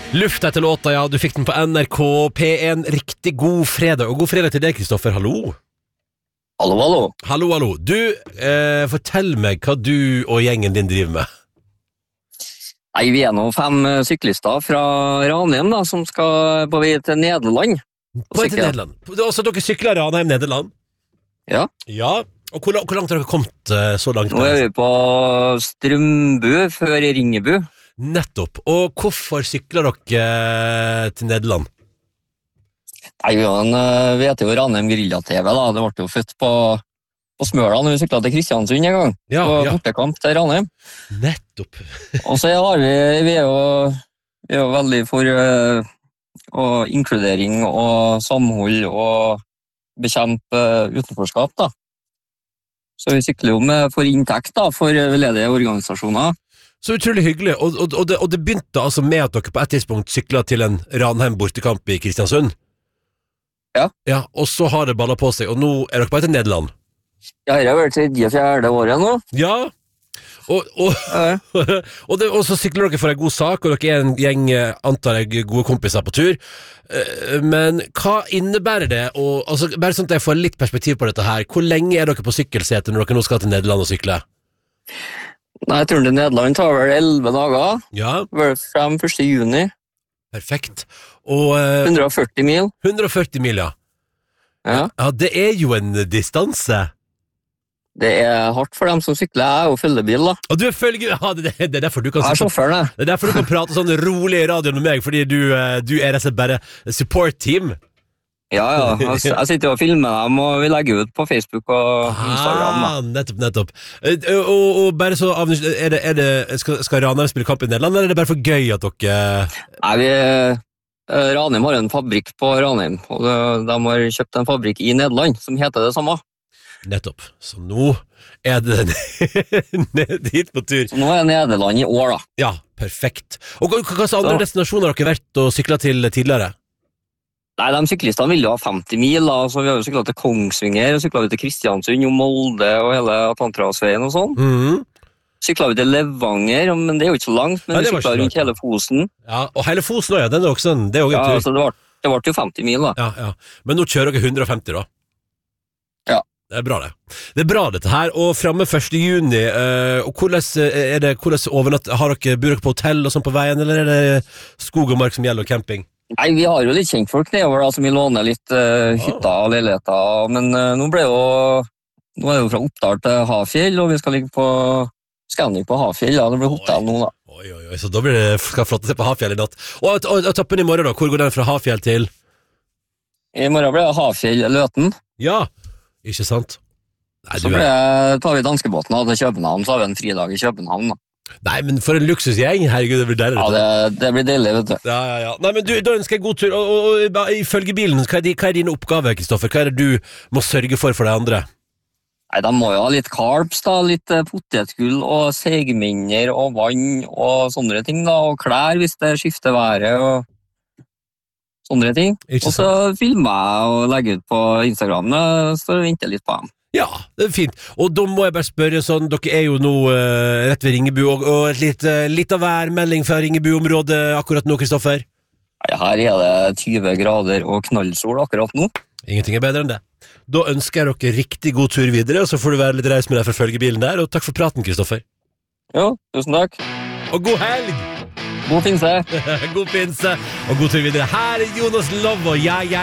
Luft etter låta, ja, du fikk den på NRK P1. Riktig god fredag. Og god fredag til deg, Kristoffer, hallo. Hallo. Hallo. Du, fortell meg hva du og gjengen din driver med. Nei, vi nå 5 syklister fra Ranheim da, som skal på vei til Nederland. På vei til Nederland? Så dere sykler Ranheim, Nederland? Ja. Ja, og hvor langt har dere kommet så langt? Nå vi på Strømbu før Ringebu. Nettopp. Og hvorfor sykler dere til Nederland? Nei, vi heter jo Ranheim Guerilla-TV da. Det ble jo født på Smøla når vi syklet til Kristiansund en gang. Ja, på ja. bortekamp til Ranheim. Nettopp. Og så har vi er jo veldig for og inkludering og samhold og bekjempe utenforskap da. Så vi sykler jo for inntekt da, for veldedige organisasjoner. Så utrolig hyggelig, og det begynte altså med at dere på et tidspunkt syklet til en Ranheim bortekamp i Kristiansund? Ja. Ja, og så har det ballet på seg, og nå er dere på vei til Nederland? Ja, her har vært 3.-4. året nå. Ja, og så sykler dere for en god sak, og dere er en gjeng, antar jeg, gode kompiser på tur. Men hva innebærer det? Altså, bare sånn at jeg får litt perspektiv på dette her. Hvor lenge er dere på sykkelsete når dere nå skal til Nederland og sykle? Nei, turen til Nederland tar vel 11 dager. Ja. Vel frem 1. juni. Perfekt. Og 140 mil. 140 mil, ja. Ja. Ja, det er jo en distanse. Det er hardt for dem som sykler. Jeg er jo følgebil da. Og du er følge... Ja, det er derfor du kan... Jeg er sjåføren, jeg. Det er derfor du kan prate sånn rolig i radioen med meg, fordi du er rett og slett bare support-team. Ja. Jeg sitter og filmer dem, og vi legger ut på Facebook og Instagram da. Nettopp. Og bare så, skal Ranheim spille kamp i Nederland, eller er det bare for gøy at dere... Nei, Ranheim har en fabrikk på Ranheim, og de har kjøpt en fabrikk i Nederland som heter det samme. Nettopp. Så nå er det ned hit på tur. Så nå er Nederland i år da. Ja, perfekt. Og hva andre destinasjoner har dere vært og syklet til tidligere? Nei, de syklistene vil jo ha 50 mil da, så vi har jo syklet til Kongsvinger, og syklet vi til Kristiansund, og Molde og hele Atlanterhavsveien og sånn. Syklet vi til Levanger, men det er jo ikke så langt, men vi syklet rundt hele Fosen. Ja, og hele Fosen også, ja, den er også en tur. Ja, så det ble jo 50 mil da. Ja. Men nå kjører dere 150 da. Ja. Det er bra det. Det er bra dette her, og fremme 1. juni, og hvordan overnatt, bor dere på hotell og sånn på veien, eller er det skog og mark som gjelder og camping? Nei, vi har jo litt kjent folk nedover da, som vi låner litt hytter og leiligheter, men nå er det jo fra Oppdal til Hafjell, og vi skal ligge på Scandic på Hafjell, ja, det blir hotell nå da. Oi, så da skal flotte seg på Hafjell i natt. Og tappen i morgen da, hvor går den fra Hafjell til? I morgen blir det Hafjell-Løten. Ja, ikke sant? Nei, så tar vi danskebåten da, til København, så har vi en fridag i København da. Nei, men for en luksusgjeng, herregud, det blir deilig. Ja, det blir deilig, vet du. Ja. Nei, men da ønsker jeg god tur, og ifølge bilen, hva er dine oppgaver, Kristoffer? Hva er det du må sørge for de andre? Nei, de må jo ha litt carbs da, litt potetgull og segminner og vann og sånne ting da, og klær hvis det skifter været og sånne ting. Og så filmer jeg og legger ut på Instagram, så venter jeg litt på dem. Ja, det er fint. Og da må jeg bare spørre sånn, dere er jo nå rett ved Ringebu, og litt av værmelding fra Ringebu-området akkurat nå, Kristoffer? Ja, her er det 20 grader og knallsol akkurat nå. Ingenting er bedre enn det. Da ønsker jeg dere riktig god tur videre, og så får du være litt reis med deg for følgebilen der, og takk for praten, Kristoffer. Jo, tusen takk. Og god helg! God pinse. God pinse, og god tur videre. Her er Jonas Love, og ja.